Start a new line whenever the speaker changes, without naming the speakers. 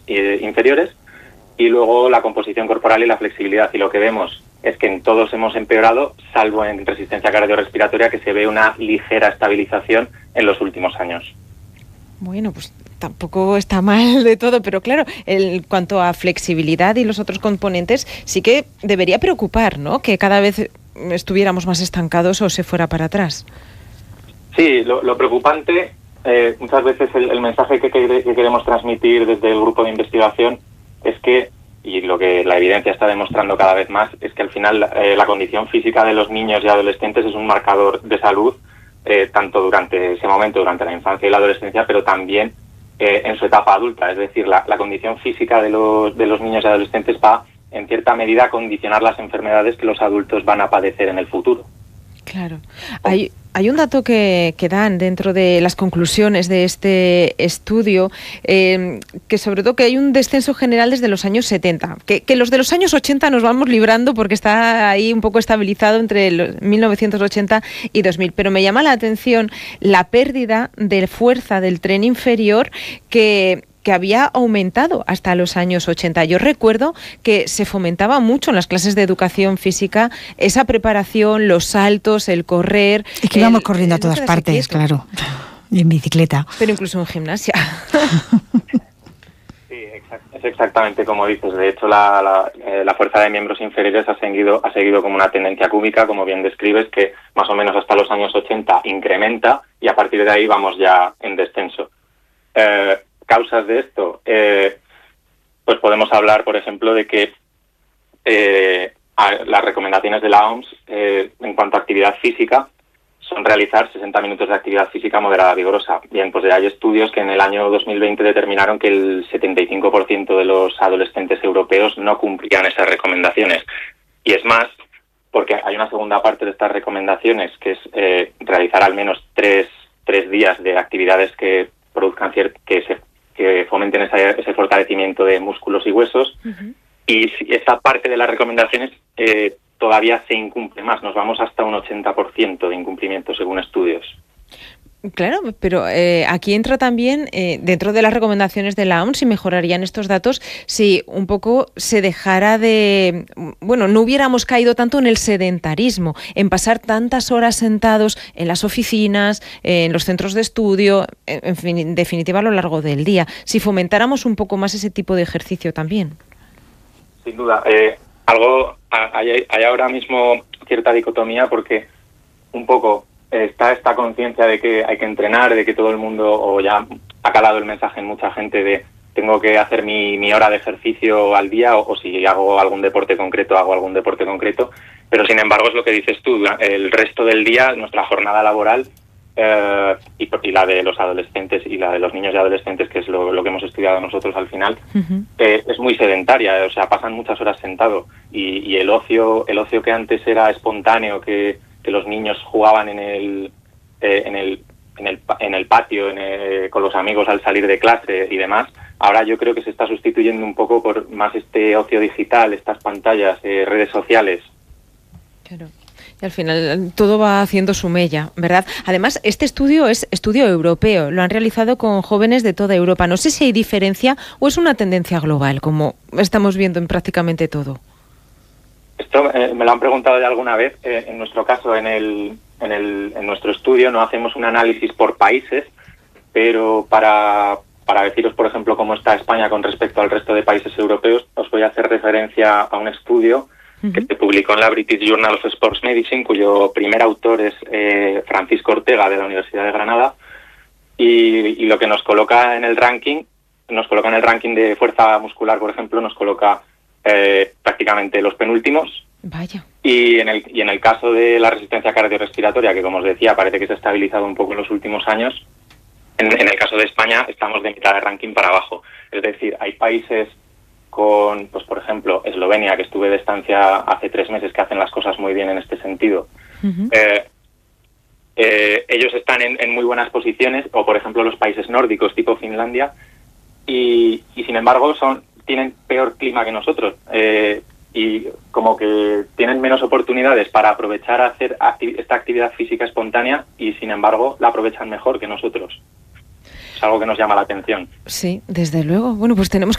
inferiores, y luego la composición corporal y la flexibilidad. Y lo que vemos es que en todos hemos empeorado, salvo en resistencia cardiorrespiratoria, que se ve una ligera estabilización en los últimos años.
Bueno, pues tampoco está mal de todo, pero claro, en cuanto a flexibilidad y los otros componentes, sí que debería preocupar, ¿no?, que cada vez estuviéramos más estancados o se fuera para atrás.
Sí, lo preocupante, muchas veces el mensaje que queremos transmitir desde el grupo de investigación es que, y lo que la evidencia está demostrando cada vez más, es que al final la condición física de los niños y adolescentes es un marcador de salud, tanto durante ese momento, durante la infancia y la adolescencia, pero también en su etapa adulta. Es decir, la condición física de los niños y adolescentes va, en cierta medida, a condicionar las enfermedades que los adultos van a padecer en el futuro.
Claro. Hay un dato que dan dentro de las conclusiones de este estudio, que sobre todo que hay un descenso general desde los años 70, que los de los años 80 nos vamos librando porque está ahí un poco estabilizado entre 1980 y 2000, pero me llama la atención la pérdida de fuerza del tren inferior que había aumentado hasta los años 80. Yo recuerdo que se fomentaba mucho en las clases de educación física esa preparación, los saltos, el correr.
Es que íbamos corriendo a todas partes, claro, y en bicicleta.
Pero incluso en gimnasia.
Sí, es exactamente como dices. De hecho, la fuerza de miembros inferiores ha seguido como una tendencia cúbica, como bien describes, que más o menos hasta los años 80 incrementa y a partir de ahí vamos ya en descenso. Causas de esto, pues podemos hablar, por ejemplo, de que las recomendaciones de la OMS en cuanto a actividad física son realizar 60 minutos de actividad física moderada vigorosa. Bien, pues ya hay estudios que en el año 2020 determinaron que el 75% de los adolescentes europeos no cumplían esas recomendaciones. Y es más, porque hay una segunda parte de estas recomendaciones, que es realizar al menos tres días de actividades que produzcan que fomenten ese fortalecimiento de músculos y huesos. Uh-huh. Y esta parte de las recomendaciones todavía se incumple más. Nos vamos hasta un 80% de incumplimiento según estudios.
Claro, pero aquí entra también, dentro de las recomendaciones de la OMS, si mejorarían estos datos, si un poco se dejara de... Bueno, no hubiéramos caído tanto en el sedentarismo, en pasar tantas horas sentados en las oficinas, en los centros de estudio, en fin, en definitiva a lo largo del día. Si fomentáramos un poco más ese tipo de ejercicio también.
Sin duda. Hay ahora mismo cierta dicotomía porque un poco... está esta conciencia de que hay que entrenar, de que todo el mundo, o ya ha calado el mensaje en mucha gente de tengo que hacer mi hora de ejercicio al día o si hago algún deporte concreto, pero sin embargo es lo que dices tú, el resto del día, nuestra jornada laboral y la de los adolescentes y la de los niños y adolescentes, que es lo que hemos estudiado nosotros al final, uh-huh. Es muy sedentaria, o sea, pasan muchas horas sentado y el ocio que antes era espontáneo, que los niños jugaban en el patio, con los amigos al salir de clase y demás, ahora yo creo que se está sustituyendo un poco por más este ocio digital, estas pantallas, redes sociales.
Claro. Y al final todo va haciendo su mella, ¿verdad? Además, este estudio es estudio europeo, lo han realizado con jóvenes de toda Europa. No sé si hay diferencia o es una tendencia global, como estamos viendo en prácticamente todo.
Esto me lo han preguntado ya alguna vez. En nuestro caso, en nuestro estudio no hacemos un análisis por países, pero para deciros, por ejemplo, cómo está España con respecto al resto de países europeos, os voy a hacer referencia a un estudio uh-huh. que se publicó en la British Journal of Sports Medicine, cuyo primer autor es Francisco Ortega, de la Universidad de Granada, y lo que nos coloca en el ranking de fuerza muscular, por ejemplo, nos coloca prácticamente los penúltimos.
Vaya.
Y en el caso de la resistencia cardiorrespiratoria, que como os decía parece que se ha estabilizado un poco en los últimos años, en el caso de España estamos de mitad de ranking para abajo. Es decir, hay países con, pues por ejemplo, Eslovenia, que estuve de estancia hace 3 meses, que hacen las cosas muy bien en este sentido. Uh-huh. Ellos están en muy buenas posiciones, o por ejemplo los países nórdicos tipo Finlandia, y sin embargo tienen peor clima que nosotros y como que tienen menos oportunidades para aprovechar hacer esta actividad física espontánea y sin embargo la aprovechan mejor que nosotros. Es algo que nos llama la atención.
Sí, desde luego. Bueno, pues tenemos